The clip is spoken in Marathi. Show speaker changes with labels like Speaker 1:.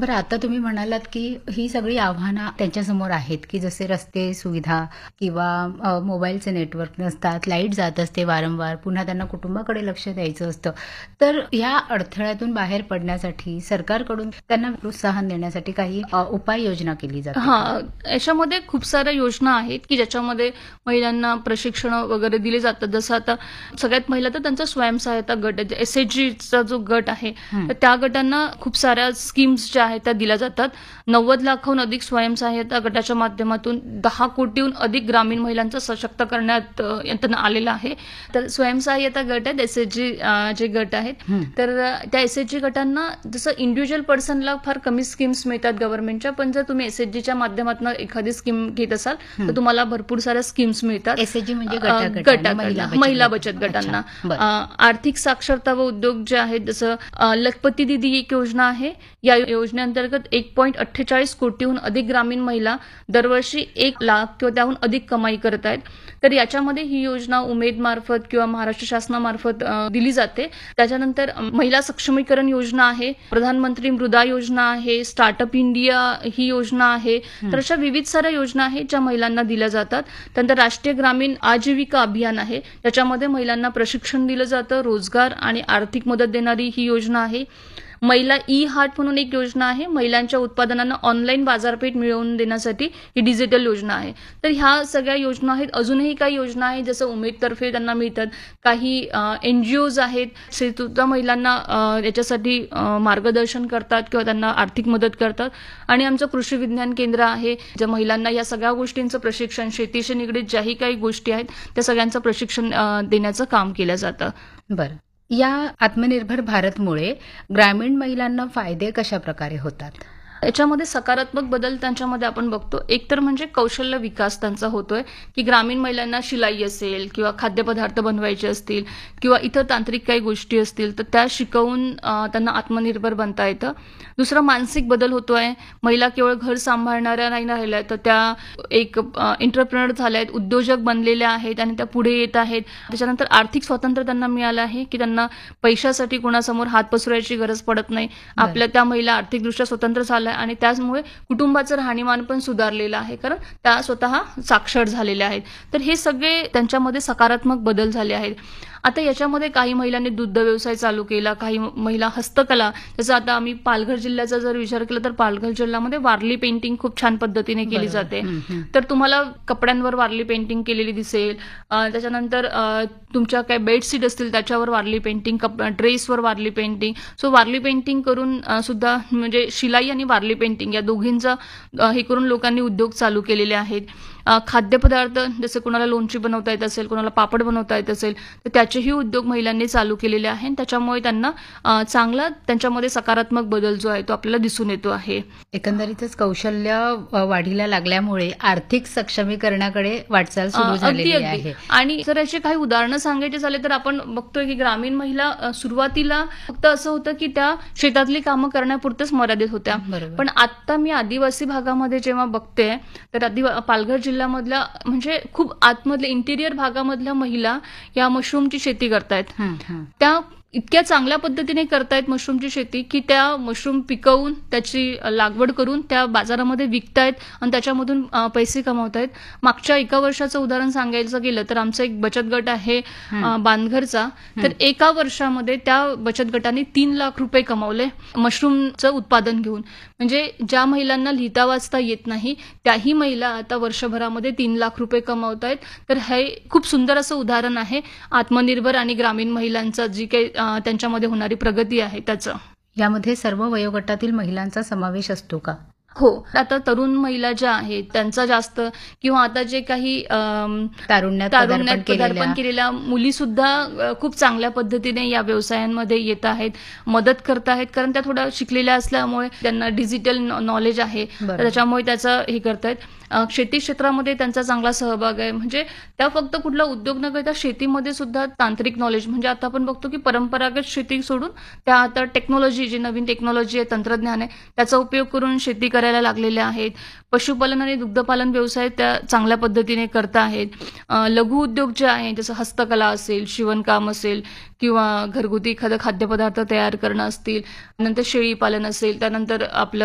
Speaker 1: बरं, आता तुम्ही म्हणालात, की ही सगळी आव्हानं त्यांच्यासमोर आहेत, की जसे रस्ते सुविधा किंवा मोबाईलचे नेटवर्क नसतात, लाईट जात असते वारंवार, पुन्हा त्यांना कुटुंबाकडे लक्ष द्यायचं असतं. तर ह्या अडथळ्यातून बाहेर पडण्यासाठी सरकारकडून त्यांना प्रोत्साहन देण्यासाठी काही उपाययोजना केली जाते का?
Speaker 2: हां, याच्यामध्ये खूप साऱ्या योजना आहेत, की ज्याच्यामध्ये महिलांना प्रशिक्षण वगैरे दिले जातात. जसं आता सगळ्यात पहिला तर त्यांचा स्वयंसहायता गट आहे. एस-एच-जीचा जो गट आहे,
Speaker 1: हं.
Speaker 2: तर त्या गटांना खूप साऱ्या स्कीम्स ज्या आहेत त्या दिल्या जातात. 90 लाखाहून अधिक स्वयंसहायता गटाच्या माध्यमातून 10 कोटीहून अधिक ग्रामीण महिलांचं सशक्त करण्यात यत्न आलेला आहे. तर स्वयंसहायता गट आहेत, एस-एच-जी जे गट आहेत.
Speaker 1: हं.
Speaker 2: तर त्या एस-एच-जी गटांना जसं इंडिव्हिज्युअल पर्सनला फार कमी स्कीम्स मिळतात गव्हर्नमेंटच्या, पण जर तुम्ही एस-एच-जीच्या माध्यमातून एखादी स्कीम घेत असाल तर तुम्हाला भरपूर साऱ्या स्कीम्स मिळतात.
Speaker 1: एस-एच-जी म्हणजे
Speaker 2: गटाकडनं, महिला बचत गटांना.
Speaker 1: अच्छा, बरं.
Speaker 2: आर्थिक साक्षरता व उद्योग जे आहेत, जसं लखपती दीदी एक योजना आहे. या योजनेअंतर्गत 1.48 कोटीहून अधिक ग्रामीण महिला दरवर्षी 1 लाख किंवा त्याहून अधिक कमाई करत आहेत. तर याच्यामध्ये ही योजना उमेद मार्फत किंवा महाराष्ट्र शासनामार्फत दिली जाते. त्याच्यानंतर महिला सक्षमीकरण योजना आहे, प्रधानमंत्री मृदा योजना आहे, स्टार्टअप इंडिया ही योजना आहे. तर अशा विविध साऱ्या योजना आहेत ज्या महिलांना दिल्या जातात. त्यानंतर राष्ट्रीय ग्रामीण आजीविका अभियान आहे, त्याच्यामध्ये महिलांना प्रशिक्षण दिलं जातं. रोजगार आणि आर्थिक मदत देणारी ही योजना आहे. महिला ई-हाट म्हणून एक योजना आहे, महिलांच्या उत्पादनांना ऑनलाईन बाजारपेठ मिळवून देण्यासाठी ही डिजिटल योजना आहे. तर ह्या सगळ्या योजना आहेत. अजूनही काही योजना आहेत, जसं उमेदतर्फे त्यांना मिळतात. काही NGOज आहेत, ते सुद्धा महिलांना याच्यासाठी मार्गदर्शन करतात किंवा त्यांना आर्थिक मदत करतात. आणि आमचं कृषी विज्ञान केंद्र आहे, ज्या महिलांना या सगळ्या गोष्टींचं प्रशिक्षण, शेतीशी निगडीत ज्याही काही गोष्टी आहेत त्या सगळ्यांचं प्रशिक्षण देण्याचं काम केलं जातं.
Speaker 1: बरं. या आत्मनिर्भर भारतमुळे ग्रामीण महिलांना फायदे कशा प्रकारे होतात?
Speaker 2: याच्यामध्ये सकारात्मक बदल त्यांच्यामध्ये आपण बघतो. एक तर म्हणजे कौशल्य विकास त्यांचा होतोय, की ग्रामीण महिलांना शिलाई असेल किंवा खाद्यपदार्थ बनवायचे असतील किंवा इतर तांत्रिक काही गोष्टी असतील तर त्या शिकवून त्यांना आत्मनिर्भर बनता येतं. दुसरा मानसिक बदल होतोय. महिला केवळ घर सांभाळणाऱ्या नाही राहिल्या, तर त्या एक एंटरप्रेनर झाल्या आहेत, उद्योजक बनलेल्या आहेत आणि त्या पुढे येत आहेत. त्याच्यानंतर आर्थिक स्वातंत्र्य त्यांना मिळालं आहे, की त्यांना पैशासाठी कोणासमोर हात पसरवायची गरज पडत नाही. आपल्या त्या महिला आर्थिकदृष्ट्या स्वतंत्र झाल्या आणि त्यामुळे कुटुंबाचं राहणीमान पण सुधारलेलं आहे, कारण त्या स्वतः साक्षर झालेल्या आहेत. तर हे सगळे त्यांच्यामध्ये सकारात्मक बदल झाले आहेत. आता याच्यामध्ये काही महिलांनी दुग्ध व्यवसाय चालू केला, काही महिला हस्तकला, जसं आता आम्ही पालघर जिल्ह्याचा जर विचार केला तर पालघर जिल्ह्यामध्ये वारली पेंटिंग खूप छान पद्धतीने केली जाते. तर तुम्हाला कपड्यांवर वारली पेंटिंग केलेली दिसेल. त्याच्यानंतर तुमच्या काही बेडशीट असतील त्याच्यावर Warli painting, ड्रेसवर Warli painting. So Warli painting करून सुद्धा म्हणजे शिलाई आणि वारली पेंटिंग या दोघींचा हे करून लोकांनी उद्योग चालू केलेले आहेत. खाद्यपदार्थ जसे कोणाला लोणची बनवता येत असेल, कोणाला पापड बनवता येत असेल, तर त्याचेही उद्योग महिलांनी चालू केलेले आहेत. त्याच्यामुळे त्यांना चांगला त्यांच्यामध्ये सकारात्मक बदल जो आहे तो आपल्याला दिसून येतो आहे.
Speaker 1: एकंदरीतच कौशल्य वाढीला लागल्यामुळे आर्थिक सक्षमीकरणाकडे वाटचाल सुरू झालेली आहे.
Speaker 2: आणि जर याचे काही उदाहरणं सांगायचे झाले तर आपण बघतोय की ग्रामीण महिला सुरुवातीला फक्त असं होतं की त्या शेतातली कामं करण्यापुरतेच मर्यादित होत्या.
Speaker 1: बरोबर.
Speaker 2: पण आता मी आदिवासी भागामध्ये जेव्हा बघते तर पालघर जिल्ह्यामधल्या म्हणजे खूप आतमधल्या इंटिरियर भागामधल्या महिला या मशरूमची शेती करतायत. त्या इतक्या चांगल्या पद्धतीने करतायत मशरूमची शेती, की त्या मशरूम पिकवून त्याची लागवड करून त्या बाजारामध्ये विकतायत आणि त्याच्यामधून पैसे कमवतायत. मागच्या 1 वर्षाचं उदाहरण सांगायचं गेलं तर आमचा एक बचत गट आहे बांधघरचा. तर 1 वर्षामध्ये त्या बचत गटाने 3 लाख रुपये कमावले मशरूमचं उत्पादन घेऊन. म्हणजे ज्या महिलांना लिहिता वाचता येत नाही त्याही महिला आता वर्षभरामध्ये 3 लाख रुपये कमावतायत. तर हे खूप सुंदर असं उदाहरण आहे आत्मनिर्भर आणि ग्रामीण महिलांचा जी काही त्यांच्यामध्ये होणारी प्रगती आहे त्याचं.
Speaker 1: यामध्ये सर्व वयोगटातील महिलांचा समावेश असतो का?
Speaker 2: हो. आता तरुण महिला ज्या आहेत त्यांचा जास्त किंवा आता जे काही
Speaker 1: तारुण्यात
Speaker 2: पदार्पण केलेल्या मुली सुद्धा खूप चांगल्या पद्धतीने या व्यवसायांमध्ये येत आहेत, मदत करत आहेत, कारण त्या थोड्या शिकलेल्या असल्यामुळे त्यांना डिजिटल नॉलेज आहे, त्याच्यामुळे त्याचं हे करतायत. शेती क्षेत्रामध्ये त्यांचा चांगला सहभाग आहे. म्हणजे त्या फक्त कुठला उद्योग न करता शेतीमध्ये सुद्धा तांत्रिक नॉलेज, म्हणजे आता आपण बघतो की परंपरागत शेती सोडून त्या आता टेक्नॉलॉजी, जी नवीन टेक्नॉलॉजी आहे, तंत्रज्ञान आहे, त्याचा उपयोग करून शेती करायला लागलेल्या आहेत. पशुपालन आणि दुग्धपालन व्यवसाय त्या चांगल्या पद्धतीने करत आहेत. लघु उद्योग जे आहे जसं हस्तकला असेल, शिवणकाम असेल किंवा घरगुती एखादं खाद्यपदार्थ तयार करणं असतील, नंतर शेळी पालन असेल, त्यानंतर आपलं